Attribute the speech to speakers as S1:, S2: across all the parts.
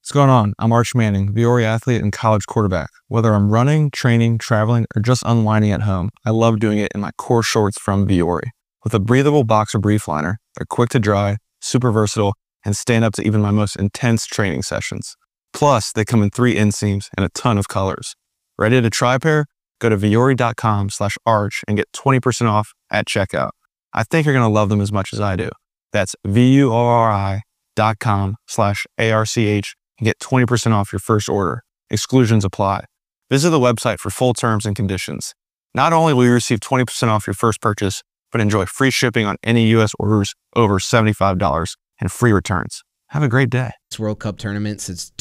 S1: What's going on? I'm Arch Manning, Viore athlete and college quarterback. Whether I'm running, training, traveling, or just unwinding at home, I love doing it in my core shorts from Viore. With a breathable boxer brief liner, they're quick to dry, super versatile, and stand up to even my most intense training sessions. Plus, they come in 3 inseams and a ton of colors. Ready to try a pair? Go to viore.com/arch and get 20% off at checkout. I think you're going to love them as much as I do. That's viore.com/arch and get 20% off your first order. Exclusions apply. Visit the website for full terms and conditions. Not only will you receive 20% off your first purchase, but enjoy free shipping on any U.S. orders over $75 and free returns. Have a great day.
S2: This World Cup tournament since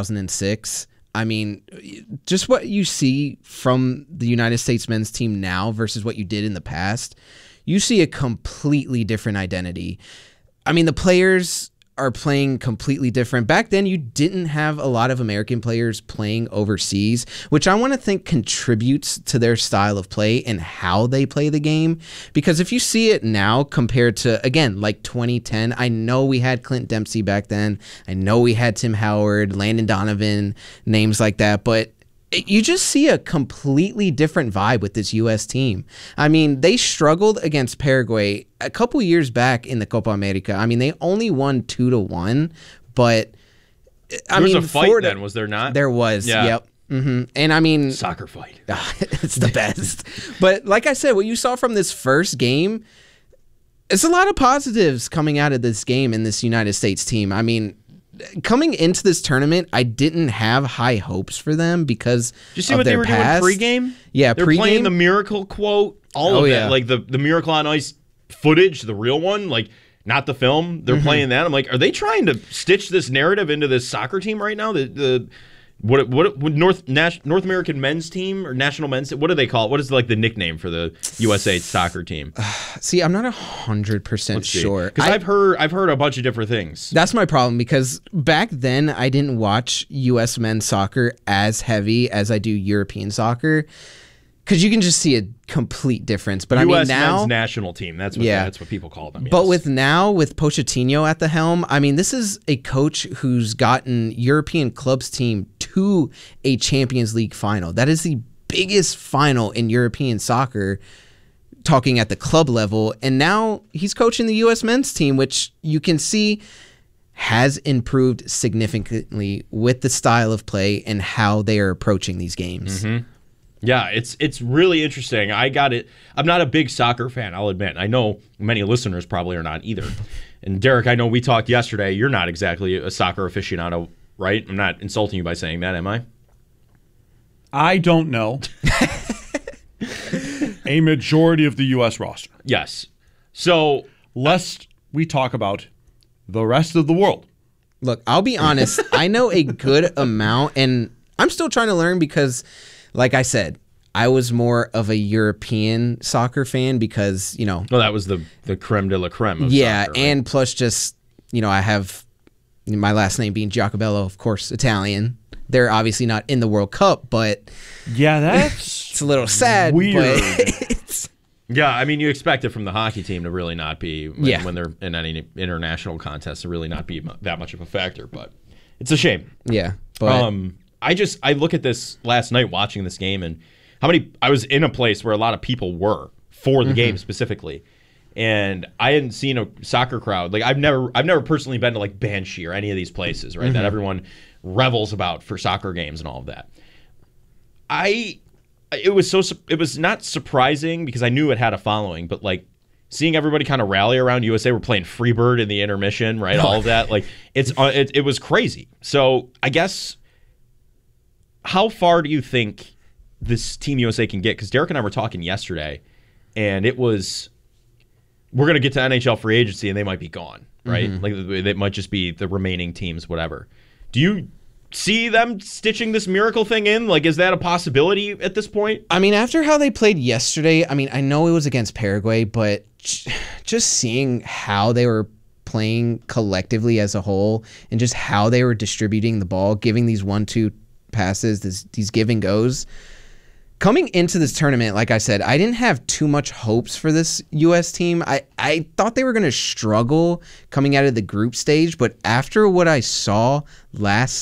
S2: 2006. I mean, just what you see from the United States men's team now versus what you did in the past, you see a completely different identity. I mean, the players are playing completely different. Back then, you didn't have a lot of American players playing overseas, which I want to think contributes to their style of play and how they play the game. Because if you see it now compared to, again, like 2010, I know we had Clint Dempsey back then. I know we had Tim Howard, Landon Donovan, names like that. But you just see a completely different vibe with this U.S. team. I mean, they struggled against Paraguay a couple years back in the Copa America. I mean, they only won 2-1, but
S3: there was a fight then, was there not?
S2: There was,
S3: yeah.
S2: Yep. Mm-hmm. And I mean,
S3: soccer fight.
S2: It's the best. But like I said, what you saw from this first game, it's a lot of positives coming out of this game in this United States team. I mean, coming into this tournament, I didn't have high hopes for them because
S3: did you see what they were doing pregame?
S2: Yeah,
S3: they're playing the Miracle quote, all of it, like the Miracle on Ice footage, the real one, like not the film. They're playing that. I'm like, are they trying to stitch this narrative into this soccer team right now? What North American men's team or national men's? What do they call it? What is like the nickname for the USA soccer team?
S2: See, I'm not 100% sure
S3: because I've heard a bunch of different things.
S2: That's my problem because back then I didn't watch U.S. men's soccer as heavy as I do European soccer because you can just see a complete difference. But
S3: U.S.
S2: I mean now
S3: men's national team. That's what people call them. Yes.
S2: But with Pochettino at the helm, I mean this is a coach who's gotten European clubs team to a Champions League final. That is the biggest final in European soccer, talking at the club level. And now he's coaching the U.S. men's team, which you can see has improved significantly with the style of play and how they are approaching these games.
S3: Mm-hmm. Yeah, it's really interesting. I got it. I'm not a big soccer fan, I'll admit. I know many listeners probably are not either. And Derek, I know we talked yesterday. You're not exactly a soccer aficionado, right? I'm not insulting you by saying that, am I?
S4: I don't know. A majority of the U.S. roster.
S3: Yes. So,
S4: lest we talk about the rest of the world.
S2: Look, I'll be honest. I know a good amount, and I'm still trying to learn because, like I said, I was more of a European soccer fan because, you know.
S3: Well, that was the creme de la creme of soccer, right?
S2: And plus just, you know, I have my last name being Giacobello, of course, Italian. They're obviously not in the World Cup, but
S4: yeah, that's
S2: it's a little sad.
S4: Weird.
S2: But
S3: yeah, I mean, you expect it from the hockey team to really not be, when they're in any international contest, to really not be that much of a factor, but it's a shame.
S2: Yeah. But
S3: I look at this last night watching this game and I was in a place where a lot of people were for the game specifically. And I hadn't seen a soccer crowd. Like I've never personally been to like Banshee or any of these places, right? That everyone revels about for soccer games and all of that. It was not surprising because I knew it had a following, but like seeing everybody kind of rally around USA, we're playing Freebird in the intermission, right? All of that, like it was crazy. So I guess, how far do you think this Team USA can get? Because Derek and I were talking yesterday, and it was, we're going to get to NHL free agency, and they might be gone, right? Like they might just be the remaining teams, whatever. Do you see them stitching this miracle thing in? Like, is that a possibility at this point?
S2: I mean, after how they played yesterday, I mean, I know it was against Paraguay, but just seeing how they were playing collectively as a whole and just how they were distributing the ball, giving these 1-2 passes, these give and goes. Coming into this tournament, like I said, I didn't have too much hopes for this U.S. team. I thought they were going to struggle coming out of the group stage, but after what I saw last